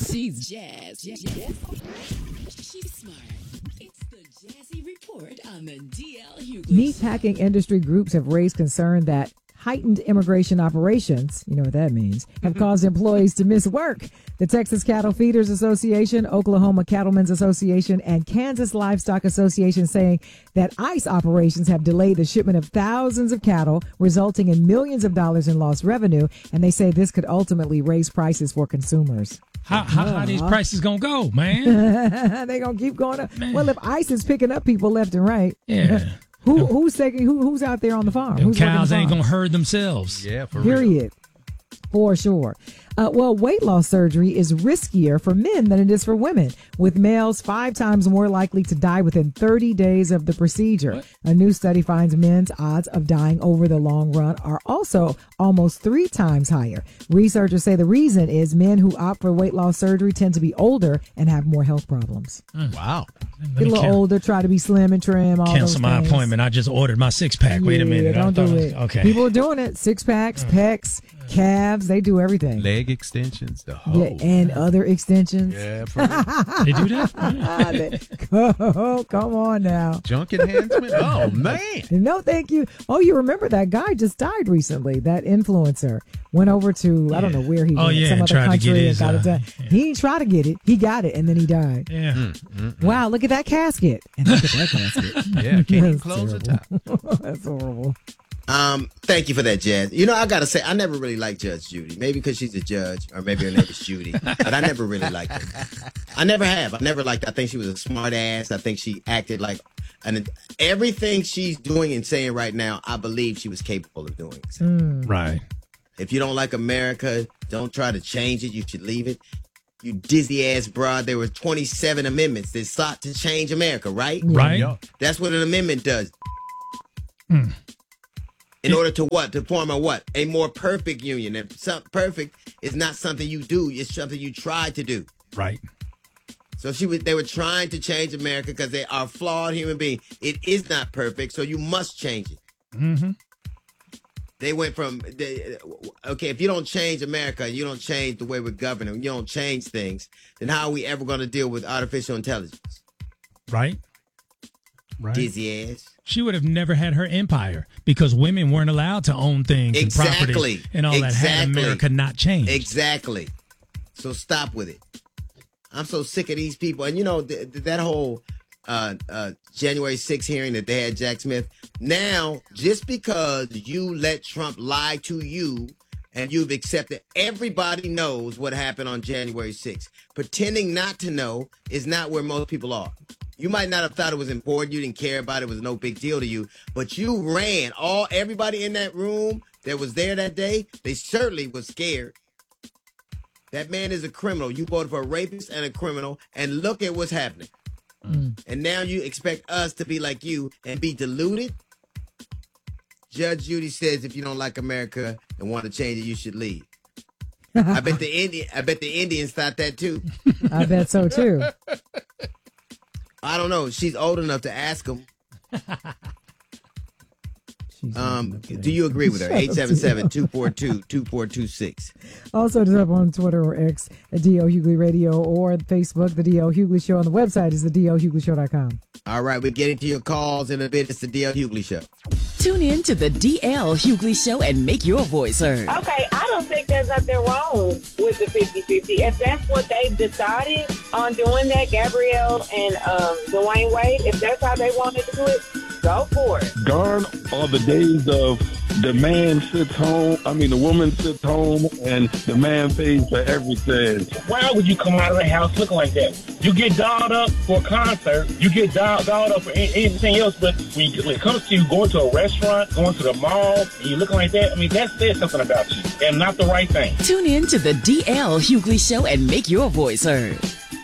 She's Jazz. She's smart. It's the Jazzy Report on the DL Hughley Meatpacking industry groups have raised concern that heightened immigration operations, you know what that means, have caused employees to miss work. The Texas Cattle Feeders Association, Oklahoma Cattlemen's Association, and Kansas Livestock Association saying that ICE operations have delayed the shipment of thousands of cattle, resulting in millions of dollars in lost revenue. And they say this could ultimately raise prices for consumers. How these prices gonna go, man? They gonna keep going up. Man. Well, if ICE is picking up people left and right, yeah. Who's out there on the farm? Who's cows ain't gonna herd themselves. Yeah, for period. real. For sure. Well, weight loss surgery is riskier for men than it is for women, with males 5 times more likely to die within 30 days of the procedure. What? A new study finds men's odds of dying over the long run are also almost 3 times higher. Researchers say the reason is men who opt for weight loss surgery tend to be older and have more health problems. Wow. Get a little older, try to be slim and trim, all those Cancel my things. appointment. I just ordered my 6-pack. Wait a minute. Don't do it. Okay. People are doing it. 6-packs, pecs, calves, they do everything. Leg extensions, the whole. Yeah, and other extensions. Yeah, for real. They do that? Oh, come on now. Junk enhancement? Oh, man. No, thank you. Oh, you remember that guy just died recently, that influencer. Went over to, I don't know where he went, some other country and got it done. He didn't try to get it. He got it, and then he died. Yeah. Wow, look at that casket. And look at that casket. Yeah, can't even close the top. That's horrible. Thank you for that, Jazz. You know, I gotta say, I never really liked Judge Judy. Maybe because she's a judge, or maybe her name is Judy. But I never really liked her. I never have. I never liked her. I think she was a smart ass. I think she acted like, and everything she's doing and saying right now, I believe she was capable of doing. So, Right. if you don't like America, don't try to change it. You should leave it. You dizzy ass broad. There were 27 amendments that sought to change America, right? Right. That's what an amendment does. In order to what? To form a what? A more perfect union. And perfect is not something you do. It's something you try to do. Right. So they were trying to change America because they are flawed human beings. It is not perfect, so you must change it. Mm-hmm. They went from, okay, if you don't change America, you don't change the way we're governing, you don't change things, then how are we ever going to deal with artificial intelligence? Right. Right. Dizzy ass. She would have never had her empire because women weren't allowed to own things and property and all that. Had America not changed. Exactly. So stop with it. I'm so sick of these people. And, you know, that whole January 6th hearing that they had Jack Smith. Now, just because you let Trump lie to you and you've accepted, everybody knows what happened on January 6th. Pretending not to know is not where most people are. You might not have thought it was important. You didn't care about it. It was no big deal to you. But you ran. Everybody in that room that was there that day, they certainly was scared. That man is a criminal. You voted for a rapist and a criminal, and look at what's happening. And now you expect us to be like you and be deluded? Judge Judy says if you don't like America and want to change it, you should leave. I bet the Indians thought that too. I bet so too. I don't know. She's old enough to ask him. Do you agree with her? 877-242-2426. Also, just up on Twitter or X at DL Hughley Radio or Facebook, The DL Hughley Show. On the website is thedlhughleyshow.com. All right, we're getting to your calls in a bit. It's the DL Hughley Show. Tune in to the DL Hughley Show and make your voice heard. Okay, I don't think there's nothing wrong with the 50-50. If that's what they've decided on doing that, Gabrielle and Dwayne Wade, if that's how they wanted to do it, go for it. Gone are the days of the woman sits home and the man pays for everything. Why would you come out of the house looking like that? You get dolled up for a concert, you get dolled up for anything else, but when it comes to you going to a restaurant, going to the mall, and you looking like that, I mean, that says something about you and not the right thing. Tune in to the DL Hughley Show and make your voice heard.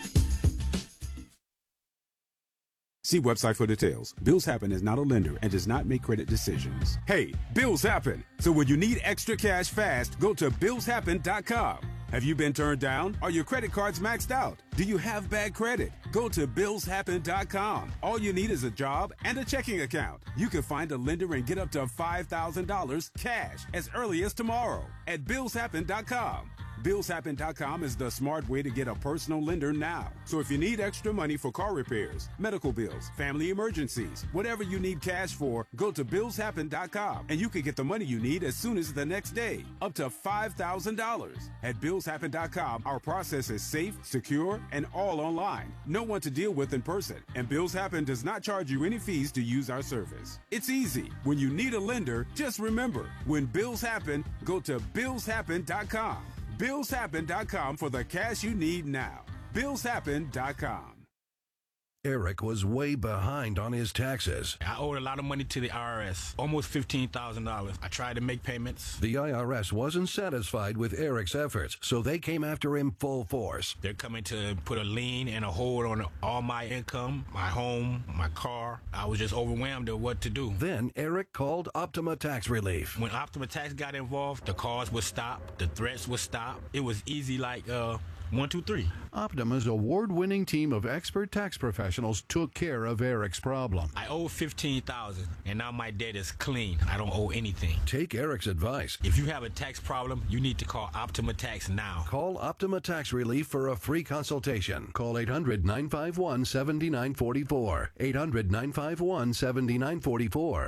See website for details. Bills Happen is not a lender and does not make credit decisions. Hey, bills happen. So when you need extra cash fast, go to billshappen.com. Have you been turned down? Are your credit cards maxed out? Do you have bad credit? Go to billshappen.com. All you need is a job and a checking account. You can find a lender and get up to $5,000 cash as early as tomorrow at billshappen.com. BillsHappen.com is the smart way to get a personal lender now. So if you need extra money for car repairs, medical bills, family emergencies, whatever you need cash for, go to BillsHappen.com and you can get the money you need as soon as the next day, up to $5,000. At BillsHappen.com, our process is safe, secure, and all online. No one to deal with in person, and Bills Happen does not charge you any fees to use our service. It's easy. When you need a lender, just remember, when bills happen, go to BillsHappen.com. BillsHappen.com for the cash you need now. BillsHappen.com. Eric was way behind on his taxes. I owed a lot of money to the IRS, almost $15,000. I tried to make payments. The IRS wasn't satisfied with Eric's efforts, so they came after him full force. They're coming to put a lien and a hold on all my income, my home, my car. I was just overwhelmed at what to do. Then Eric called Optima Tax Relief. When Optima Tax got involved, the calls would stop, the threats would stop. It was easy like 1, 2, 3. Optima's award-winning team of expert tax professionals took care of Eric's problem. I owe $15,000, and now my debt is clean. I don't owe anything. Take Eric's advice. If you have a tax problem, you need to call Optima Tax now. Call Optima Tax Relief for a free consultation. Call 800-951-7944. 800-951-7944.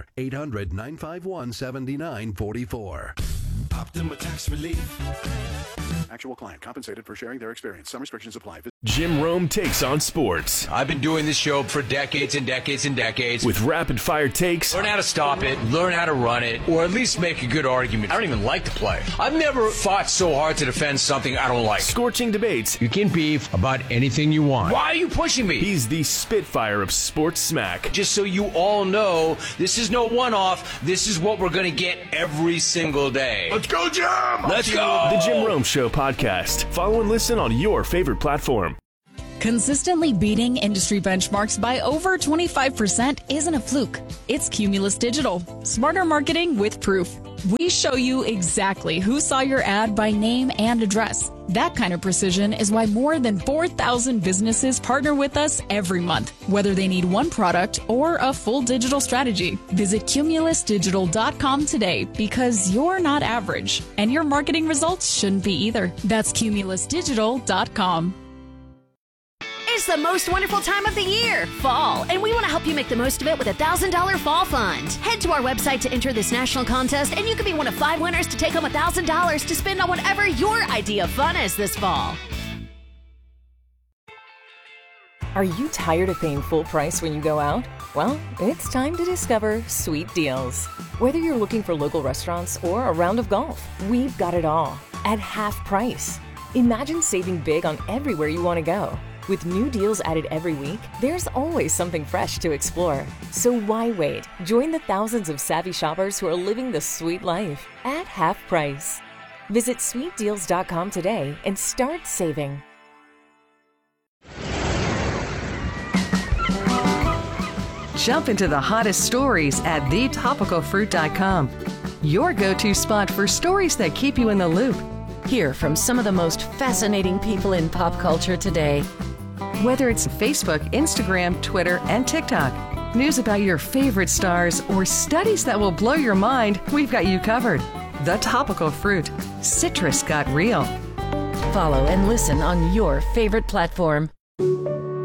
800-951-7944. Optima Tax Relief. Actual client compensated for sharing their experience. Some restrictions apply. Jim Rome takes on sports. I've been doing this show for decades and decades and decades. With rapid fire takes. Learn how to stop it, learn how to run it, or at least make a good argument. I don't even like to play. I've never fought so hard to defend something I don't like. Scorching debates. You can beef about anything you want. Why are you pushing me? He's the Spitfire of sports smack. Just so you all know, this is no one-off. This is what we're going to get every single day. Let's go, Jim! Let's go! The Jim Rome Show podcast. Follow and listen on your favorite platform. Consistently beating industry benchmarks by over 25% isn't a fluke. It's Cumulus Digital. Smarter marketing with proof. We show you exactly who saw your ad by name and address. That kind of precision is why more than 4,000 businesses partner with us every month, whether they need one product or a full digital strategy. Visit cumulusdigital.com today because you're not average, and your marketing results shouldn't be either. That's cumulusdigital.com. It's the most wonderful time of the year, fall, and we want to help you make the most of it with a $1,000 fall fund. Head to our website to enter this national contest, and you could be one of 5 winners to take home $1,000 to spend on whatever your idea of fun is this fall. Are you tired of paying full price when you go out? Well, it's time to discover Sweet Deals. Whether you're looking for local restaurants or a round of golf, we've got it all at half price. Imagine saving big on everywhere you want to go. With new deals added every week, there's always something fresh to explore. So why wait? Join the thousands of savvy shoppers who are living the sweet life at half price. Visit sweetdeals.com today and start saving. Jump into the hottest stories at thetopicalfruit.com. Your go-to spot for stories that keep you in the loop. Hear from some of the most fascinating people in pop culture today. Whether it's Facebook, Instagram, Twitter, and TikTok, news about your favorite stars, or studies that will blow your mind, we've got you covered. The Topical Fruit. Citrus got real. Follow and listen on your favorite platform.